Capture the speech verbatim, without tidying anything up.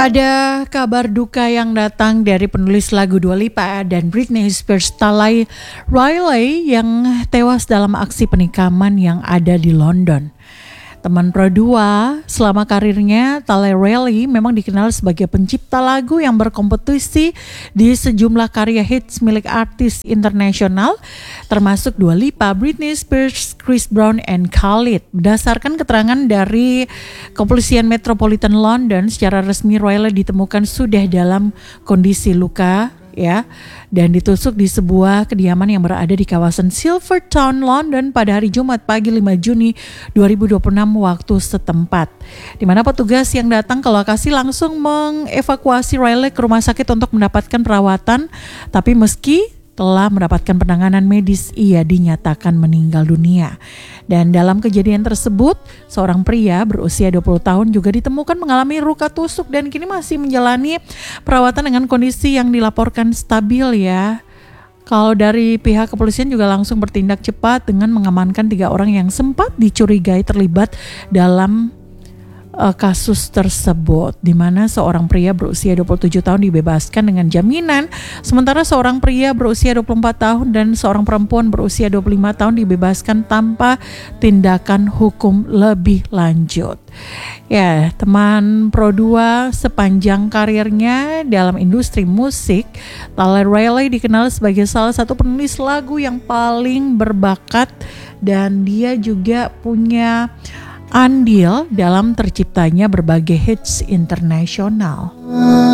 Ada kabar duka yang datang dari penulis lagu Dua Lipa dan Britney Spears, Tally Riley, yang tewas dalam aksi penikaman yang ada di London. Teman Pro dua, selama karirnya Tally Riley memang dikenal sebagai pencipta lagu yang berkompetisi di sejumlah karya hits milik artis internasional termasuk Dua Lipa, Britney Spears, Chris Brown, and Khalid. Berdasarkan keterangan dari Kepolisian Metropolitan London, secara resmi Riley ditemukan sudah dalam kondisi luka ya dan ditusuk di sebuah kediaman yang berada di kawasan Silvertown, London pada hari Jumat pagi lima Juni dua ribu dua puluh enam waktu setempat, di mana petugas yang datang ke lokasi langsung mengevakuasi Riley ke rumah sakit untuk mendapatkan perawatan, tapi meski telah mendapatkan penanganan medis, ia dinyatakan meninggal dunia. Dan dalam kejadian tersebut, seorang pria berusia dua puluh tahun juga ditemukan mengalami luka tusuk dan kini masih menjalani perawatan dengan kondisi yang dilaporkan stabil ya. Kalau dari pihak kepolisian juga langsung bertindak cepat dengan mengamankan tiga orang yang sempat dicurigai terlibat dalam Uh, kasus tersebut, di mana seorang pria berusia dua puluh tujuh tahun dibebaskan dengan jaminan, sementara seorang pria berusia dua puluh empat tahun dan seorang perempuan berusia dua puluh lima tahun dibebaskan tanpa tindakan hukum lebih lanjut. Ya, teman Pro dua sepanjang karirnya dalam industri musik, Tally Riley dikenal sebagai salah satu penulis lagu yang paling berbakat dan dia juga punya andil dalam terciptanya berbagai hits internasional.